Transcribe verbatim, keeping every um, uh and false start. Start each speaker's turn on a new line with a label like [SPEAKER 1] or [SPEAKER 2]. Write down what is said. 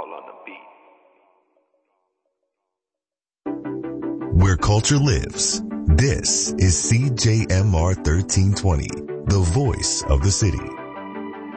[SPEAKER 1] Carl on the beat.
[SPEAKER 2] Where culture lives, this is C J M R thirteen twenty, the voice of the city.